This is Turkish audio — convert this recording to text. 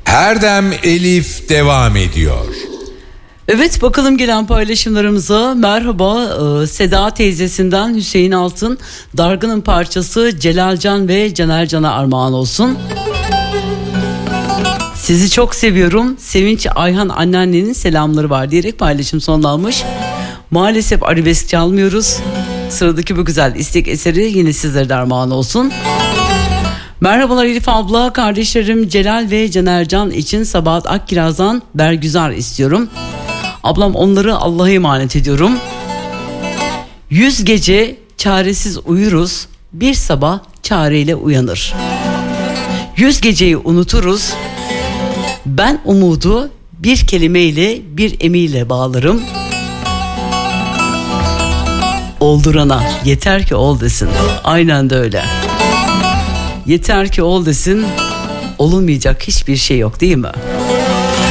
Erdem Elif devam ediyor. Evet, bakalım gelen paylaşımlarımıza. Merhaba, Seda teyzesinden Hüseyin Altın, Dargın'ın parçası Celalcan ve Canercan'a armağan olsun. Sizi çok seviyorum. Sevinç Ayhan anneannenin selamları var diyerek paylaşım sonlanmış. Maalesef arabesk çalmıyoruz. Sıradaki bu güzel istek eseri yine sizlere de armağan olsun. Merhabalar Elif abla, kardeşlerim Celal ve Canercan için Sabahat Akkiraz'dan Bergüzar istiyorum. Ablam, onları Allah'a emanet ediyorum. 100 gece çaresiz uyuruz, bir sabah çareyle uyanır. 100 geceyi unuturuz, ben umudu bir kelimeyle, bir emirle bağlarım. Oldurana yeter ki ol desin. Aynen de öyle. Yeter ki ol desin. Olunmayacak hiçbir şey yok, değil mi?